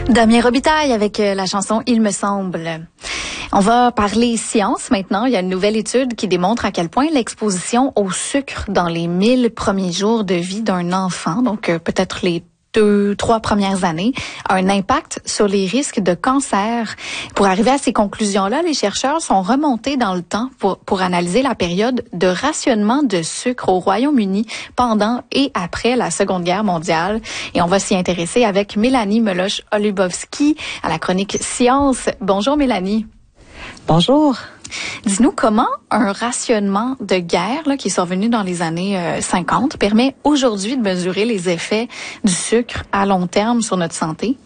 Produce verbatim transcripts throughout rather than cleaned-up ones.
Damien Robitaille avec la chanson « Il me semble ». On va parler science maintenant. Il y a une nouvelle étude qui démontre à quel point l'exposition au sucre dans les mille premiers jours de vie d'un enfant, donc euh, peut-être les deux, trois premières années, a un impact sur les risques de cancer. Pour arriver à ces conclusions-là, les chercheurs sont remontés dans le temps pour, pour analyser la période de rationnement de sucre au Royaume-Uni pendant et après la Seconde Guerre mondiale. Et on va s'y intéresser avec Mélanie Meloche-Olubowski à la chronique Science. Bonjour Mélanie. Bonjour. Dis-nous comment un rationnement de guerre là, qui est survenu dans les années euh, cinquante permet aujourd'hui de mesurer les effets du sucre à long terme sur notre santé?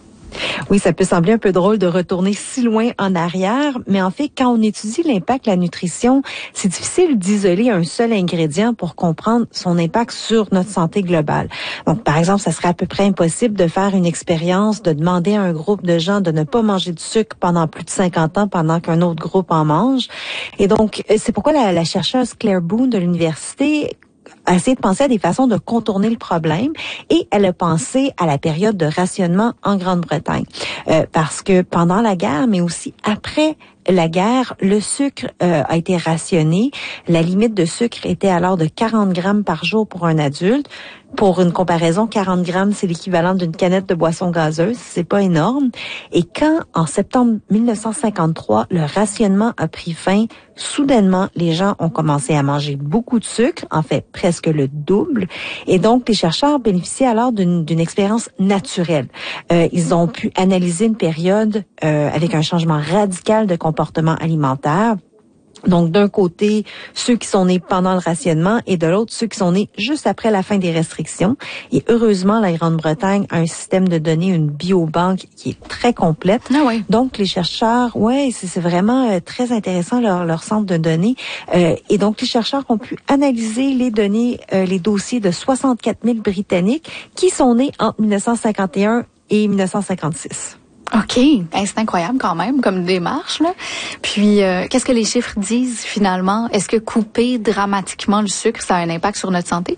Oui, ça peut sembler un peu drôle de retourner si loin en arrière, mais en fait, quand on étudie l'impact de la nutrition, c'est difficile d'isoler un seul ingrédient pour comprendre son impact sur notre santé globale. Donc, par exemple, ça serait à peu près impossible de faire une expérience, de demander à un groupe de gens de ne pas manger du sucre pendant plus de cinquante ans pendant qu'un autre groupe en mange. Et donc, c'est pourquoi la, la chercheuse Claire Boone de l'université a essayé de penser à des façons de contourner le problème et elle a pensé à la période de rationnement en Grande-Bretagne. Euh, parce que pendant la guerre, mais aussi après la guerre, le sucre euh, a été rationné. La limite de sucre était alors de quarante grammes par jour pour un adulte. Pour une comparaison, quarante grammes, c'est l'équivalent d'une canette de boisson gazeuse. C'est pas énorme. Et quand, en septembre mille neuf cent cinquante-trois, le rationnement a pris fin, soudainement, les gens ont commencé à manger beaucoup de sucre, en fait, presque le double. Et donc, les chercheurs bénéficiaient alors d'une, d'une expérience naturelle. Euh, ils ont pu analyser une période euh, avec un changement radical de comportement alimentaire. Donc, d'un côté, ceux qui sont nés pendant le rationnement et de l'autre, ceux qui sont nés juste après la fin des restrictions. Et heureusement, la Grande-Bretagne a un système de données, une biobanque qui est très complète. Ah oui. Donc, les chercheurs, ouais, c'est, c'est vraiment euh, très intéressant leur, leur centre de données. Euh, et donc, les chercheurs ont pu analyser les données, euh, les dossiers de soixante-quatre mille Britanniques qui sont nés entre mille neuf cent cinquante et un et mille neuf cent cinquante-six. OK. Hey, c'est incroyable quand même comme démarche, là. Puis, euh, qu'est-ce que les chiffres disent finalement? Est-ce que couper dramatiquement le sucre, ça a un impact sur notre santé?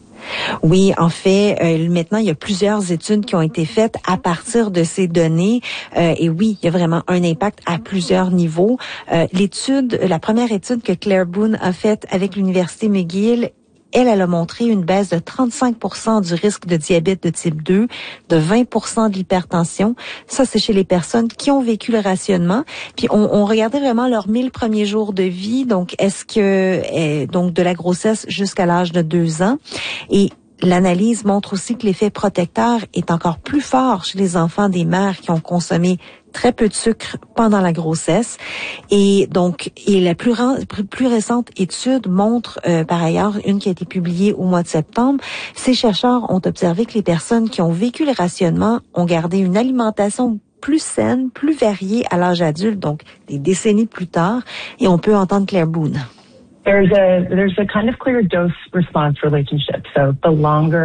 Oui, en fait, euh, maintenant, il y a plusieurs études qui ont été faites à partir de ces données. Euh, et oui, il y a vraiment un impact à plusieurs niveaux. Euh, l'étude, la première étude que Claire Boone a faite avec l'Université McGill, Elle, elle a montré une baisse de trente-cinq pour cent du risque de diabète de type deux, de vingt pour cent de l'hypertension. Ça, c'est chez les personnes qui ont vécu le rationnement. Puis, on, on regardait vraiment leurs mille premiers jours de vie. Donc, est-ce que, eh, donc, de la grossesse jusqu'à l'âge de deux ans. Et l'analyse montre aussi que l'effet protecteur est encore plus fort chez les enfants des mères qui ont consommé très peu de sucre pendant la grossesse. Et donc, et la plus, plus récente étude montre, euh, par ailleurs, une qui a été publiée au mois de septembre, ces chercheurs ont observé que les personnes qui ont vécu le rationnement ont gardé une alimentation plus saine, plus variée à l'âge adulte, donc des décennies plus tard. Et on peut entendre Claire Boone. There's a there's a kind of clear dose-response relationship. So the longer